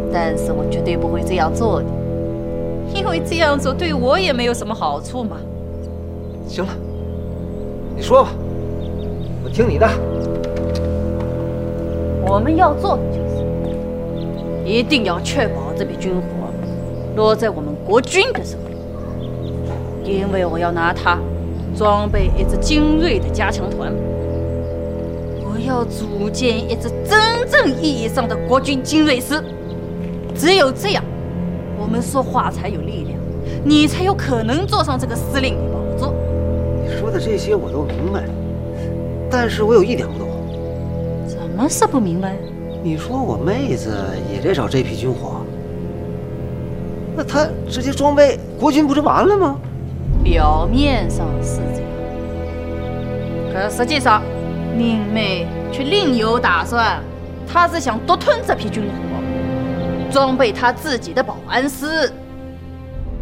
但是我绝对不会这样做的，因为这样做对我也没有什么好处嘛。 行了，你说吧，我听你的。 我们要做的就是一定要确保这批军火落在我们国军的手里，因为我要拿它装备一支精锐的加强团，我要组建一支真正意义上的国军精锐师。只有这样，我们说话才有力量，你才有可能坐上这个司令的宝座。 你说的这些我都明白，但是我有一点不懂。 怎么是不明白？ 你说我妹子也在找这批军火，那她直接装备国军不就完了吗？ 表面上是这样，可实际上，宁妹却另有打算。她是想独吞这批军火，装备她自己的保安师。